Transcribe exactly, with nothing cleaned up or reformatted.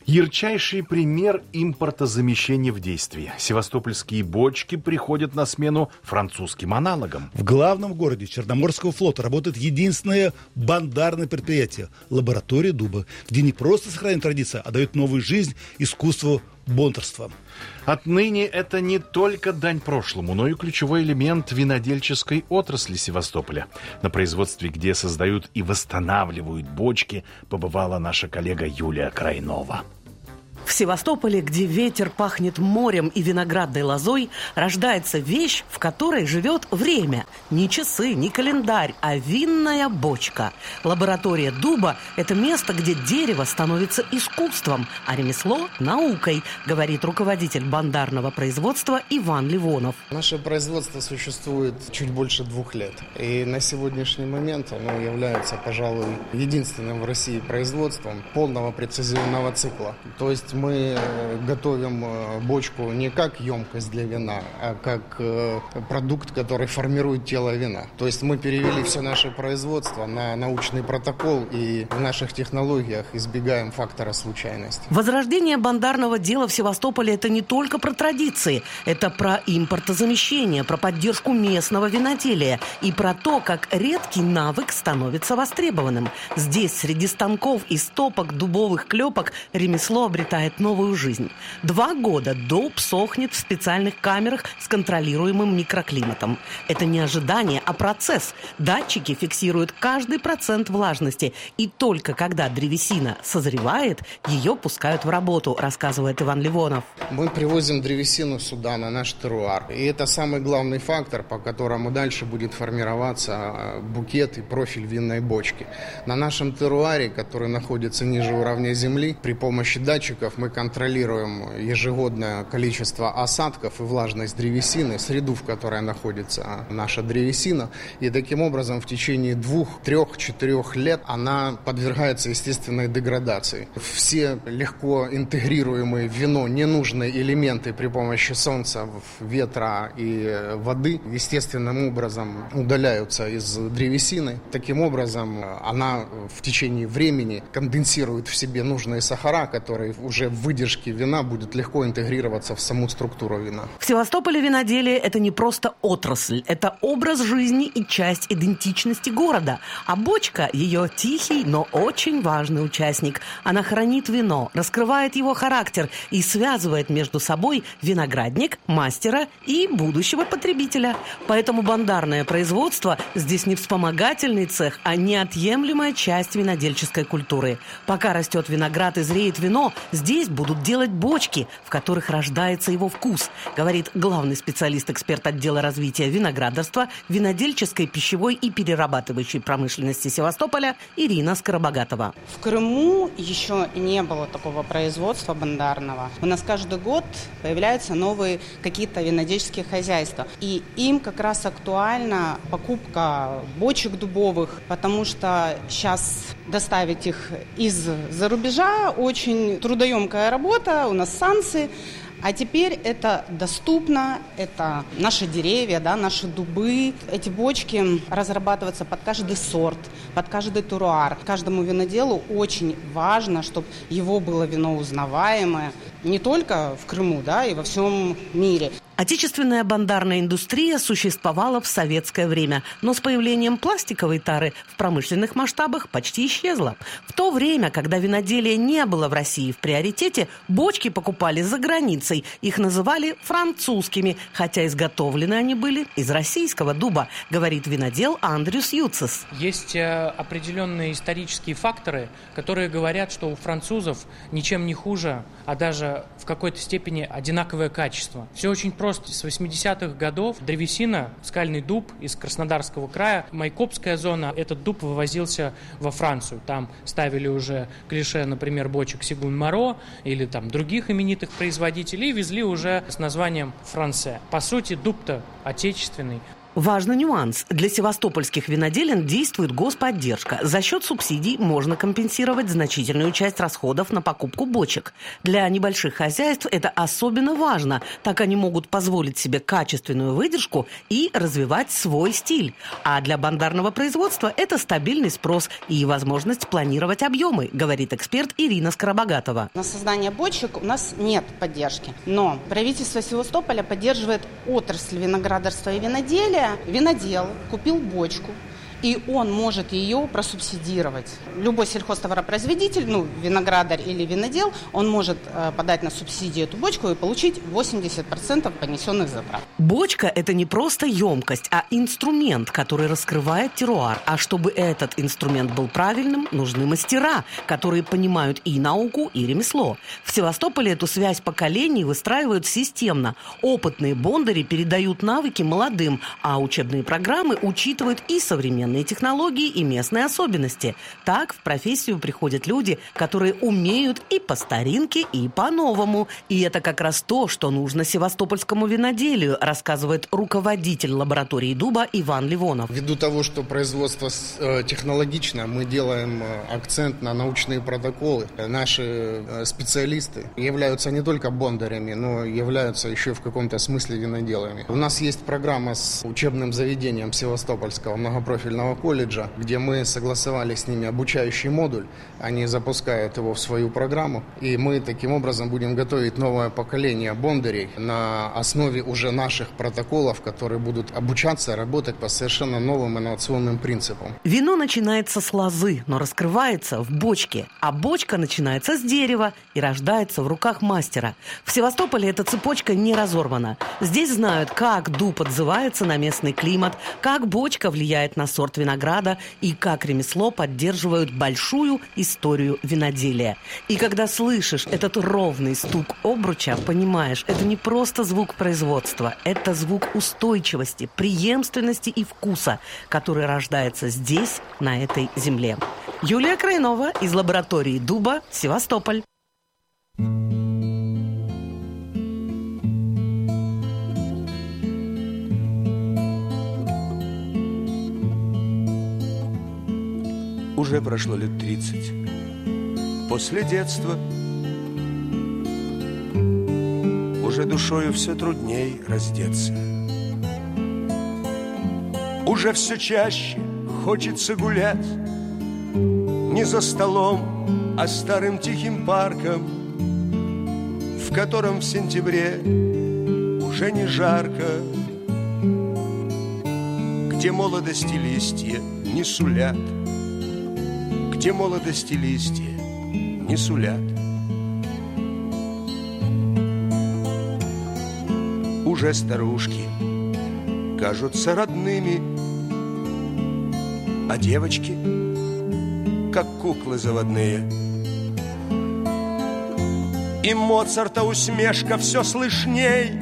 Ярчайший пример импортозамещения в действии. Севастопольские бочки приходят на смену французским аналогам. В главном городе Черноморского флота работает единственное бандарное предприятие – лаборатория дуба, где не просто сохраняет традиции, а дает новую жизнь искусству бондарства. Отныне это не только дань прошлому, но и ключевой элемент винодельческой отрасли Севастополя. На производстве, где создают и восстанавливают бочки, побывала наша коллега Юлия Крайнова. В Севастополе, где ветер пахнет морем и виноградной лозой, рождается вещь, в которой живет время. Не часы, не календарь, а винная бочка. Лаборатория дуба – это место, где дерево становится искусством, а ремесло – наукой, говорит руководитель бандарного производства Иван Ливонов. Наше производство существует чуть больше двух лет. И на сегодняшний момент оно является, пожалуй, единственным в России производством полного прецизионного цикла. То есть мы готовим бочку не как емкость для вина, а как продукт, который формирует тело вина. То есть мы перевели все наше производство на научный протокол и в наших технологиях избегаем фактора случайности. Возрождение бандарного дела в Севастополе – это не только про традиции, это про импортозамещение, про поддержку местного виноделия и про то, как редкий навык становится востребованным. Здесь среди станков и стопок дубовых клепок ремесло обретает новую жизнь. Два года дуб сохнет в специальных камерах с контролируемым микроклиматом. Это не ожидание, а процесс. Датчики фиксируют каждый процент влажности. И только когда древесина созревает, ее пускают в работу, рассказывает Иван Ливонов. Мы привозим древесину сюда, на наш теруар. И это самый главный фактор, по которому дальше будет формироваться букет и профиль винной бочки. На нашем теруаре, который находится ниже уровня земли, при помощи датчиков мы контролируем ежегодное количество осадков и влажность древесины, среду, в которой находится наша древесина. И таким образом в течение двух, трех, четырех лет она подвергается естественной деградации. Все легко интегрируемые в вино ненужные элементы при помощи солнца, ветра и воды естественным образом удаляются из древесины. Таким образом она в течение времени конденсирует в себе нужные сахара, которые уже в выдержке вина будет легко интегрироваться в саму структуру вина. В Севастополе виноделие – это не просто отрасль, это образ жизни и часть идентичности города. А бочка – ее тихий, но очень важный участник. Она хранит вино, раскрывает его характер и связывает между собой виноградник, мастера и будущего потребителя. Поэтому бандарное производство здесь не вспомогательный цех, а неотъемлемая часть винодельческой культуры. Пока растет виноград и зреет вино, здесь будут делать бочки, в которых рождается его вкус, говорит главный специалист-эксперт отдела развития виноградарства, винодельческой, пищевой и перерабатывающей промышленности Севастополя Ирина Скоробогатова. В Крыму еще не было такого производства бандарного. У нас каждый год появляются новые какие-то винодельческие хозяйства. И им как раз актуальна покупка бочек дубовых, потому что сейчас доставить их из-за рубежа очень трудоемкая работа, у нас санкции. А теперь это доступно, это наши деревья, да, наши дубы. Эти бочки разрабатываются под каждый сорт, под каждый теруар. Каждому виноделу очень важно, чтобы его было вино узнаваемое не только в Крыму, да, и во всем мире. Отечественная бандарная индустрия существовала в советское время, но с появлением пластиковой тары в промышленных масштабах почти исчезла. В то время, когда виноделие не было в России в приоритете, бочки покупали за границей. Их называли французскими, хотя изготовлены они были из российского дуба, говорит винодел Андрюс Юцес. Есть определенные исторические факторы, которые говорят, что у французов ничем не хуже, а даже в какой-то степени одинаковое качество. Все очень просто. С восьмидесятых годов древесина, скальный дуб из Краснодарского края, Майкопская зона, этот дуб вывозился во Францию. Там ставили уже клише, например, бочек Сигун-Моро или там других именитых производителей и везли уже с названием «Франсе». По сути, дуб-то отечественный. Важный нюанс. Для севастопольских виноделин действует господдержка. За счет субсидий можно компенсировать значительную часть расходов на покупку бочек. Для небольших хозяйств это особенно важно, так они могут позволить себе качественную выдержку и развивать свой стиль. А для бандарного производства это стабильный спрос и возможность планировать объемы, говорит эксперт Ирина Скоробогатова. На создание бочек у нас нет поддержки, но правительство Севастополя поддерживает отрасль виноградарства и виноделия. Винодел купил бочку, и он может ее просубсидировать. Любой сельхозтоваропроизводитель, ну, виноградарь или винодел, он может э, подать на субсидию эту бочку и получить восемьдесят процентов понесенных затрат. Бочка – это не просто емкость, а инструмент, который раскрывает терруар. А чтобы этот инструмент был правильным, нужны мастера, которые понимают и науку, и ремесло. В Севастополе эту связь поколений выстраивают системно. Опытные бондари передают навыки молодым, а учебные программы учитывают и современные технологии и местные особенности. Так в профессию приходят люди, которые умеют и по старинке, и по-новому. И это как раз то, что нужно севастопольскому виноделию, рассказывает руководитель лаборатории дуба Иван Ливонов. Ввиду того, что производство технологично, мы делаем акцент на научные протоколы. Наши специалисты являются не только бондарями, но являются еще в каком-то смысле виноделами. У нас есть программа с учебным заведением Севастопольского многопрофильного колледжа, где мы согласовали с ними обучающий модуль. Они запускают его в свою программу, и мы таким образом будем готовить новое поколение бондарей на основе уже наших протоколов, которые будут обучаться работать по совершенно новым инновационным принципам. Вино начинается с лозы, но раскрывается в бочке, а бочка начинается с дерева и рождается в руках мастера. В Севастополе эта цепочка не разорвана. Здесь знают, как дуб отзывается на местный климат, как бочка влияет на сорт винограда и как ремесло поддерживают большую историю виноделия. И когда слышишь этот ровный стук обруча, понимаешь, это не просто звук производства, это звук устойчивости, преемственности и вкуса, который рождается здесь, на этой земле. Юлия Крайнова из лаборатории дуба, Севастополь. Уже прошло лет тридцать после детства. Уже душою все трудней раздеться. Уже все чаще хочется гулять не за столом, а старым тихим парком, в котором в сентябре уже не жарко, где молодости листья не сулят, где молодости листья не сулят. Уже старушки кажутся родными, а девочки, как куклы заводные. И Моцарта усмешка все слышней